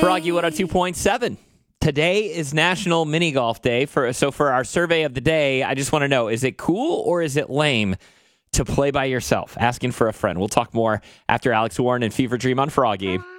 Froggy 102.7. Today is National Mini Golf Day. For our survey of the day, I just want to know, is it cool or is it lame to play by yourself? Asking for a friend. We'll talk more after Alex Warren and Fever Dream on Froggy.